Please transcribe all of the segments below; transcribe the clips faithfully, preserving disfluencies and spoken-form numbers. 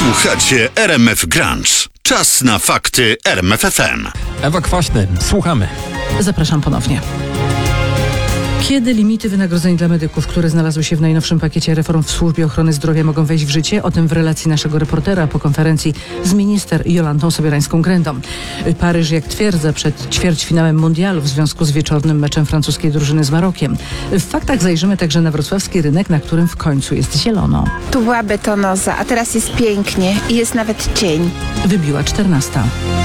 Słuchacie R M F Grunge. Czas na fakty R M F F M. Ewa Kwaśny, słuchamy. Zapraszam ponownie. Kiedy limity wynagrodzeń dla medyków, które znalazły się w najnowszym pakiecie reform w służbie ochrony zdrowia, mogą wejść w życie? O tym w relacji naszego reportera po konferencji z minister Jolantą Sobierańską-Grendą. Paryż, jak twierdza, przed ćwierćfinałem mundialu w związku z wieczornym meczem francuskiej drużyny z Marokiem. W faktach zajrzymy także na wrocławski rynek, na którym w końcu jest zielono. Tu była betonoza, a teraz jest pięknie i jest nawet cień. Wybiła czternasta.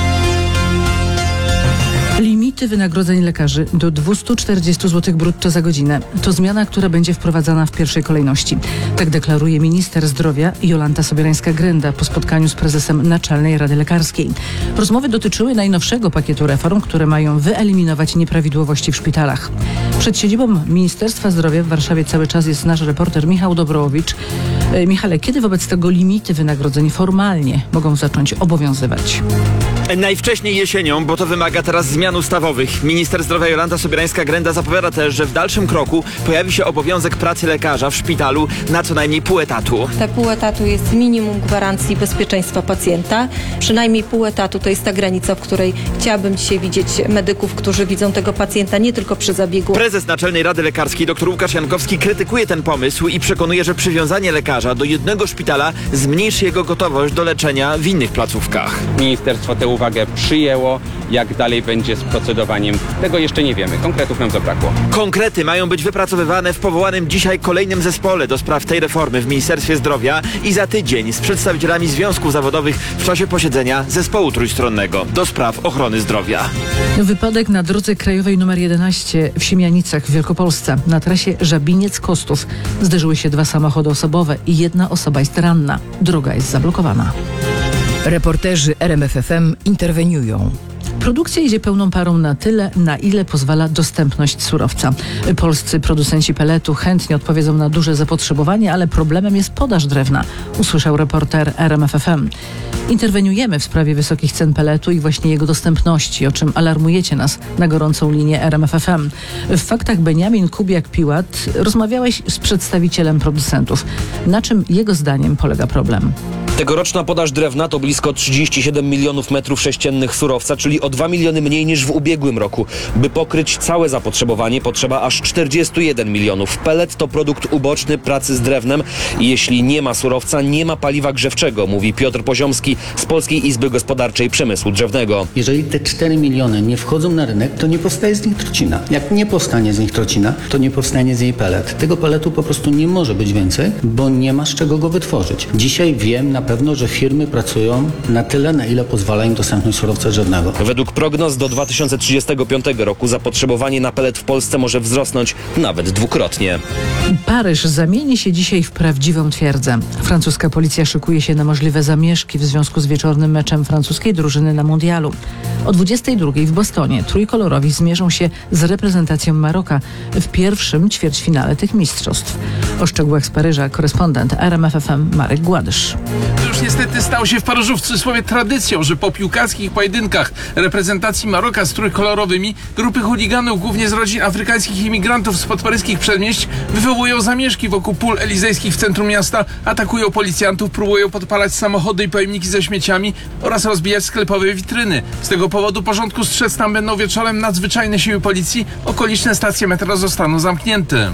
Limity wynagrodzeń lekarzy do dwieście czterdzieści złotych brutto za godzinę. To zmiana, która będzie wprowadzana w pierwszej kolejności. Tak deklaruje minister zdrowia Jolanta Sobierańska-Grenda po spotkaniu z prezesem Naczelnej Rady Lekarskiej. Rozmowy dotyczyły najnowszego pakietu reform, które mają wyeliminować nieprawidłowości w szpitalach. Przed siedzibą Ministerstwa Zdrowia w Warszawie cały czas jest nasz reporter Michał Dobrowicz. E, Michale, kiedy wobec tego limity wynagrodzeń formalnie mogą zacząć obowiązywać? Najwcześniej jesienią, bo to wymaga teraz zmian ustawowych. Minister zdrowia Jolanta Sobierańska-Grenda zapowiada też, że w dalszym kroku pojawi się obowiązek pracy lekarza w szpitalu na co najmniej pół etatu. Te pół etatu jest minimum gwarancji bezpieczeństwa pacjenta. Przynajmniej pół etatu to jest ta granica, w której chciałabym dzisiaj widzieć medyków, którzy widzą tego pacjenta nie tylko przy zabiegu. Prezes Naczelnej Rady Lekarskiej dr Łukasz Jankowski krytykuje ten pomysł i przekonuje, że przywiązanie lekarza do jednego szpitala zmniejszy jego gotowość do leczenia w innych placówkach. Ministerstwo tę uwagę przyjęło. Jak dalej będzie z procedowaniem, tego jeszcze nie wiemy. Konkretów nam zabrakło. Konkrety mają być wypracowywane w powołanym dzisiaj kolejnym zespole do spraw tej reformy w Ministerstwie Zdrowia i za tydzień z przedstawicielami związków zawodowych w czasie posiedzenia zespołu trójstronnego do spraw ochrony zdrowia. Wypadek na drodze krajowej nr jedenaście w Siemianicach w Wielkopolsce. Na trasie Żabiniec-Kostów zderzyły się dwa samochody osobowe i jedna osoba jest ranna. Droga jest zablokowana. Reporterzy R M F F M interweniują. Produkcja idzie pełną parą na tyle, na ile pozwala dostępność surowca. Polscy producenci peletu chętnie odpowiedzą na duże zapotrzebowanie, ale problemem jest podaż drewna, usłyszał reporter R M F F M. Interweniujemy w sprawie wysokich cen peletu i właśnie jego dostępności, o czym alarmujecie nas na gorącą linię R M F F M. W faktach Beniamin Kubiak-Piłat rozmawiałeś z przedstawicielem producentów. Na czym jego zdaniem polega problem? Tegoroczna podaż drewna to blisko trzydzieści siedem milionów metrów sześciennych surowca, czyli o dwa miliony mniej niż w ubiegłym roku. By pokryć całe zapotrzebowanie, potrzeba aż czterdzieści jeden milionów. Pelet to produkt uboczny pracy z drewnem i jeśli nie ma surowca, nie ma paliwa grzewczego, mówi Piotr Poziomski z Polskiej Izby Gospodarczej Przemysłu Drzewnego. Jeżeli te cztery miliony nie wchodzą na rynek, to nie powstaje z nich trocina. Jak nie powstanie z nich trocina, to nie powstanie z niej pelet. Tego peletu po prostu nie może być więcej, bo nie ma z czego go wytworzyć. Dzisiaj wiem na pewno, że firmy pracują na tyle, na ile pozwala im dostępność surowca drzewnego. Według prognoz do dwa tysiące trzydziestego piątego roku zapotrzebowanie na pelet w Polsce może wzrosnąć nawet dwukrotnie. Paryż zamieni się dzisiaj w prawdziwą twierdzę. Francuska policja szykuje się na możliwe zamieszki w związku z wieczornym meczem francuskiej drużyny na mundialu. O dwudziestej drugiej w Bostonie trójkolorowi zmierzą się z reprezentacją Maroka w pierwszym ćwierćfinale tych mistrzostw. O szczegółach z Paryża korespondent R M F F M Marek Gładysz. Już niestety stało się w Paryżu w cudzysłowie tradycją, że po piłkarskich pojedynkach reprezentacji Maroka z trójkolorowymi grupy chuliganów, głównie z rodzin afrykańskich imigrantów spod paryskich przedmieść, wywołują zamieszki wokół pól elizejskich w centrum miasta, atakują policjantów, próbują podpalać samochody i pojemniki ze śmieciami oraz rozbijać sklepowe witryny. Z tego powodu porządku strzec tam będą wieczorem nadzwyczajne siły policji, okoliczne stacje metra zostaną zamknięte.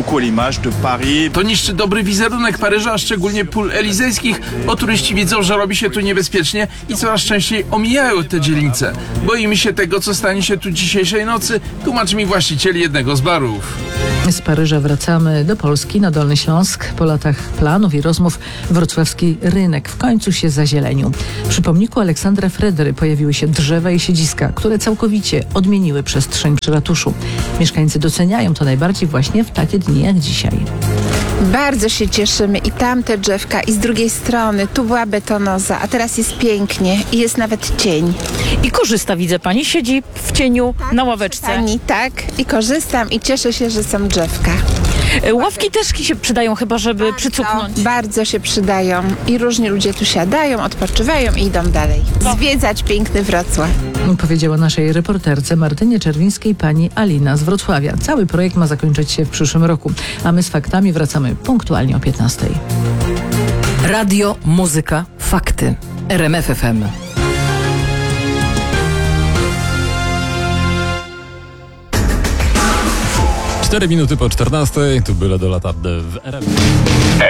To niszczy dobry wizerunek Paryża, a szczególnie pól elizejskich, bo turyści widzą, że robi się tu niebezpiecznie i coraz częściej omijają te dzielnice. Boimy się tego, co stanie się tu dzisiejszej nocy, tłumaczy mi właściciel jednego z barów. Z Paryża wracamy do Polski, na Dolny Śląsk. Po latach planów i rozmów wrocławski rynek w końcu się zazielenił. Przy pomniku Aleksandra Fredery pojawiły się drzewa i siedziska, które całkowicie odmieniły przestrzeń przy ratuszu. Mieszkańcy doceniają to najbardziej właśnie w takie dni jak dzisiaj. Bardzo się cieszymy i tamte drzewka i z drugiej strony tu była betonoza, a teraz jest pięknie i jest nawet cień. I korzysta, widzę pani, siedzi w cieniu tak, na ławeczce. Pani, tak, i korzystam i cieszę się, że są drzewka. Ławki też się przydają chyba, żeby bardzo, przycupnąć. Bardzo się przydają i różni ludzie tu siadają, odpoczywają i idą dalej. Zwiedzać piękny Wrocław. Powiedziała naszej reporterce Martynie Czerwińskiej pani Alina z Wrocławia. Cały projekt ma zakończyć się w przyszłym roku, a my z faktami wracamy punktualnie o piętnastej. Radio, muzyka, Fakty. R M F F M. Cztery minuty po czternastej, tu byle do lata w R M F.